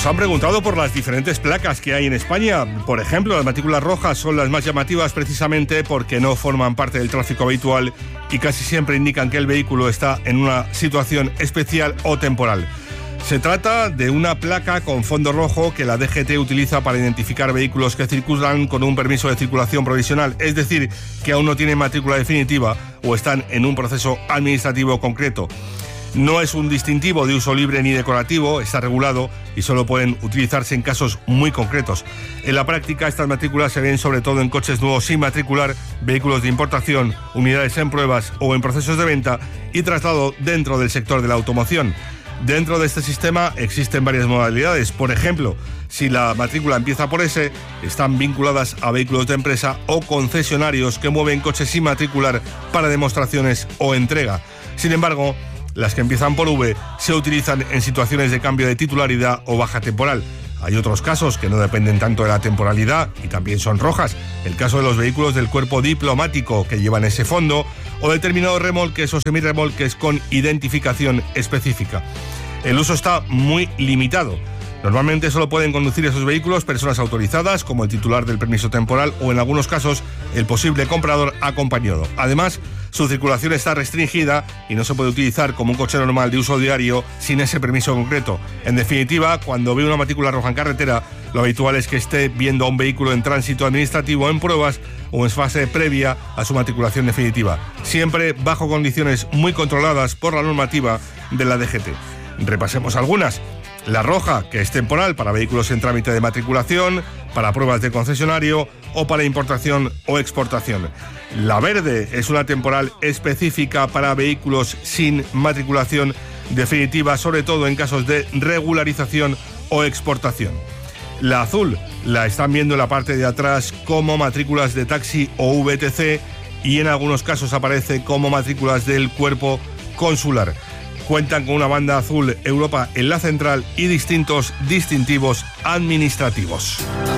han preguntado por las diferentes placas que hay en España. Por ejemplo, las matrículas rojas son las más llamativas precisamente porque no forman parte del tráfico habitual y casi siempre indican que el vehículo está en una situación especial o temporal. Se trata de una placa con fondo rojo que la DGT utiliza para identificar vehículos que circulan con un permiso de circulación provisional, es decir, que aún no tienen matrícula definitiva o están en un proceso administrativo concreto. No es un distintivo de uso libre ni decorativo, está regulado y solo pueden utilizarse en casos muy concretos. En la práctica, estas matrículas se ven sobre todo en coches nuevos sin matricular, vehículos de importación, unidades en pruebas o en procesos de venta y traslado dentro del sector de la automoción. Dentro de este sistema existen varias modalidades. Por ejemplo, si la matrícula empieza por S, están vinculadas a vehículos de empresa o concesionarios que mueven coches sin matricular para demostraciones o entrega. Sin embargo, las que empiezan por V se utilizan en situaciones de cambio de titularidad o baja temporal. Hay otros casos que no dependen tanto de la temporalidad y también son rojas. El caso de los vehículos del cuerpo diplomático que llevan ese fondo o determinados remolques o semirremolques con identificación específica. El uso está muy limitado. Normalmente solo pueden conducir esos vehículos personas autorizadas, como el titular del permiso temporal o, en algunos casos, el posible comprador acompañado. Además, su circulación está restringida y no se puede utilizar como un coche normal de uso diario sin ese permiso concreto. En definitiva, cuando ve una matrícula roja en carretera, lo habitual es que esté viendo a un vehículo en tránsito administrativo en pruebas o en fase previa a su matriculación definitiva, siempre bajo condiciones muy controladas por la normativa de la DGT. Repasemos algunas. La roja, que es temporal para vehículos en trámite de matriculación, para pruebas de concesionario o para importación o exportación. La verde es una temporal específica para vehículos sin matriculación definitiva, sobre todo en casos de regularización o exportación. La azul la están viendo en la parte de atrás como matrículas de taxi o VTC y en algunos casos aparece como matrículas del cuerpo consular. Cuentan con una banda azul Europa en la central y distintos distintivos administrativos.